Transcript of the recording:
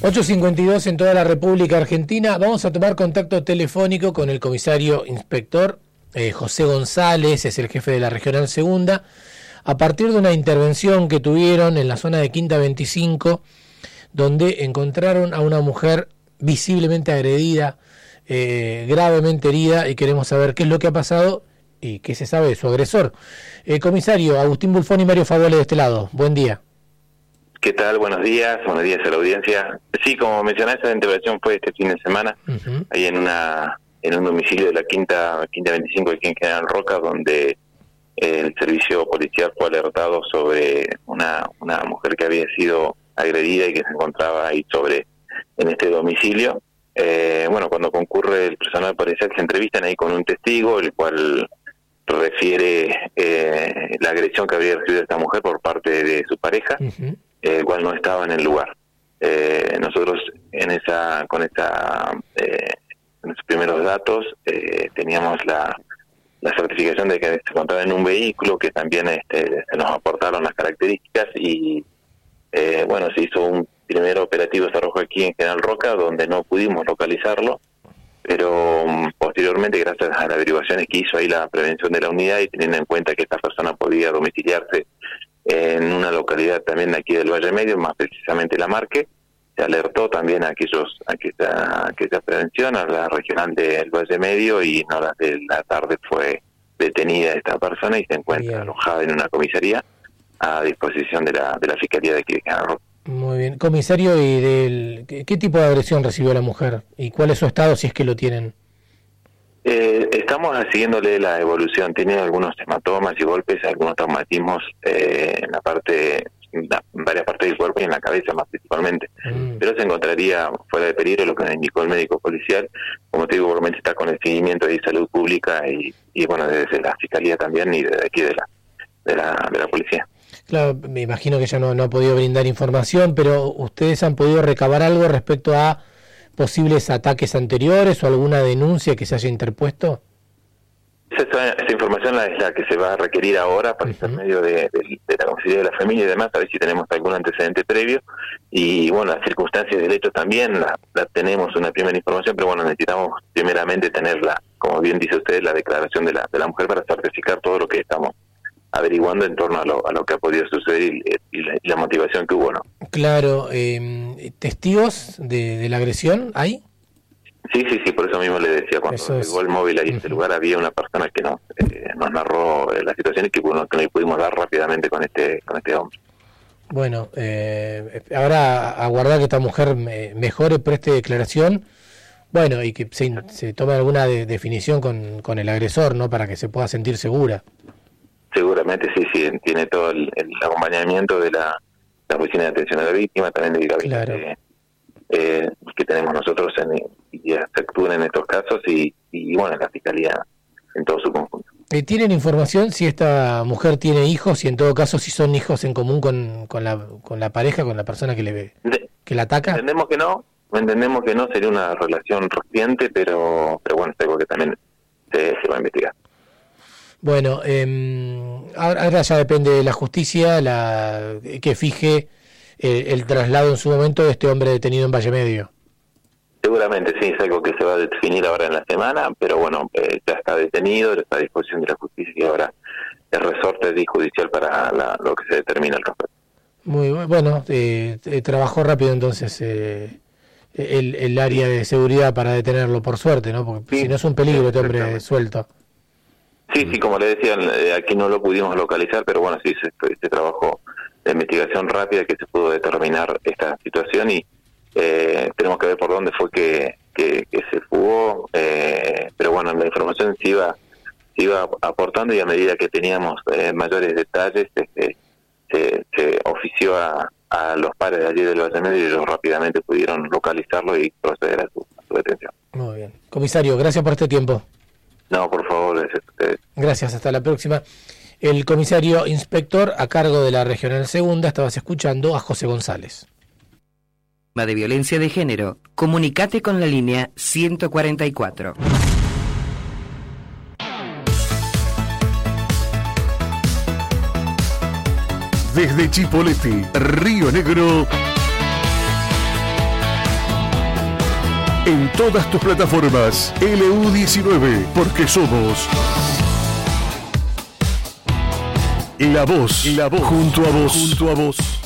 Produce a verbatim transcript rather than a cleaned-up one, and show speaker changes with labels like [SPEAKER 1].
[SPEAKER 1] ocho cincuenta y dos en toda la República Argentina. Vamos a tomar contacto telefónico con el comisario inspector eh, José González, es el jefe de la Regional Segunda, a partir de una intervención que tuvieron en la zona de Quinta veinticinco, donde encontraron a una mujer visiblemente agredida, eh, gravemente herida, y queremos saber qué es lo que ha pasado y qué se sabe de su agresor. Eh, comisario, Agustín Bulfón y Mario Favole de este lado. Buen día.
[SPEAKER 2] ¿Qué tal? Buenos días, buenos días a la audiencia. Sí, como mencioné, esa intervención fue este fin de semana, uh-huh. ahí en una en un domicilio de la Quinta Quinta veinticinco aquí en General Roca, donde el servicio policial fue alertado sobre una una mujer que había sido agredida y que se encontraba ahí sobre en este domicilio. Eh, bueno, cuando concurre el personal policial se entrevistan ahí con un testigo, el cual refiere eh, la agresión que había recibido esta mujer por parte de su pareja. Uh-huh. El cual no estaba en el lugar. Eh, nosotros en esa, con esa, eh, en esos primeros datos eh, teníamos la, la certificación de que se encontraba en un vehículo, que también este, se nos aportaron las características y eh, bueno, se hizo un primer operativo de cerrojo aquí en General Roca, donde no pudimos localizarlo, pero um, posteriormente, gracias a las averiguaciones que hizo ahí la prevención de la unidad y teniendo en cuenta que esta persona podía domiciliarse en una localidad también de aquí del Valle Medio, más precisamente La Marque, se alertó también a aquellos a aquella, a aquella prevención, a la regional del Valle Medio, y en horas de la tarde fue detenida esta persona y se encuentra Bien. alojada en una comisaría a disposición de la de la Fiscalía de aquí de General Roca.
[SPEAKER 1] Muy bien. Comisario, ¿y del qué, qué tipo de agresión recibió la mujer? ¿Y cuál es su estado, si es que lo tienen?
[SPEAKER 2] Eh, estamos siguiéndole la evolución. Tiene algunos hematomas y golpes, algunos traumatismos eh, en la parte, en varias partes del cuerpo y en la cabeza más principalmente. Mm. Pero se encontraría fuera de peligro, lo que nos indicó el médico policial. Como te digo, igualmente está con el seguimiento de salud pública y, y bueno, desde la fiscalía también y desde aquí de la de la, de la policía.
[SPEAKER 1] Claro, me imagino que ya no, no ha podido brindar información, pero ¿ustedes han podido recabar algo respecto a posibles ataques anteriores o alguna denuncia que se haya interpuesto?
[SPEAKER 2] Esa, esa información es la que se va a requerir ahora para uh-huh. medio de, de, de la Consejería de la Familia y demás, a ver si tenemos algún antecedente previo. Y bueno, las circunstancias del hecho también la, la tenemos una primera información, pero bueno, necesitamos primeramente tenerla, como bien dice usted, la declaración de la, de la mujer para certificar todo lo que estamos averiguando en torno a lo, a lo que ha podido suceder y, y, la, y la motivación que hubo, ¿no?
[SPEAKER 1] Claro, eh, ¿testigos de, de la agresión hay?
[SPEAKER 2] Sí, sí, sí, por eso mismo le decía, cuando eso es... llegó el móvil ahí en uh-huh. este lugar, había una persona que nos, eh, nos narró eh, la situación y que, bueno, que nos pudimos dar rápidamente con este con este hombre.
[SPEAKER 1] Bueno, eh, ahora aguardar que esta mujer me, mejore, preste declaración, bueno, y que se, se tome alguna de, definición con, con el agresor, ¿no? Para que se pueda sentir segura.
[SPEAKER 2] Seguramente sí, sí, tiene todo el, el acompañamiento de la, la Oficina de Atención a la Víctima, también del gabinete claro. eh, que tenemos nosotros en, y se actúan en estos casos y, y bueno, la Fiscalía en todo su conjunto.
[SPEAKER 1] ¿Tienen información si esta mujer tiene hijos y en todo caso si son hijos en común con, con, la, con la pareja, con la persona que, le, que la ataca?
[SPEAKER 2] Entendemos que no, entendemos que no, sería una relación reciente, pero, pero bueno, es algo que también se, se va a investigar.
[SPEAKER 1] Bueno, eh, ahora ya depende de la justicia la que fije el, el traslado en su momento de este hombre detenido en Valle Medio.
[SPEAKER 2] Seguramente sí, es algo que se va a definir ahora en la semana, pero bueno, eh, ya está detenido, está a disposición de la justicia y ahora el resorte judicial para la, lo que se determina al respecto.
[SPEAKER 1] Muy bueno, eh, eh, trabajó rápido entonces eh, el, el área de seguridad para detenerlo, por suerte, ¿no? Porque sí, si no es un peligro este hombre suelto.
[SPEAKER 2] Sí, sí, como le decían, eh, aquí no lo pudimos localizar, pero bueno, sí, se, se trabajó de investigación rápida que se pudo determinar esta situación y eh, tenemos que ver por dónde fue que, que, que se fugó, eh, pero bueno, la información se iba, se iba aportando y a medida que teníamos eh, mayores detalles, este, se, se ofició a, a los padres de allí del Valle Medio y ellos rápidamente pudieron localizarlo y proceder a su, a su detención.
[SPEAKER 1] Muy bien. Comisario, gracias por este tiempo.
[SPEAKER 2] No, por favor, gracias a ustedes.
[SPEAKER 1] Gracias, hasta la próxima. El comisario inspector a cargo de la Regional Segunda, estabas escuchando a José González.
[SPEAKER 3] De violencia de género, comunicate con la línea ciento cuarenta y cuatro.
[SPEAKER 4] Desde Chipoleti, Río Negro, en todas tus plataformas. L U diecinueve, porque somos La Voz, La Voz, junto a vos, junto a vos.